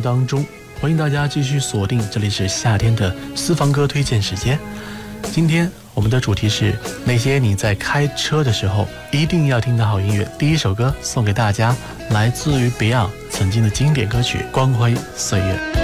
当中，欢迎大家继续锁定，这里是夏天的私房歌推荐时间。今天我们的主题是那些你在开车的时候一定要听的好音乐。第一首歌送给大家，来自于 Beyond 曾经的经典歌曲《光辉岁月》。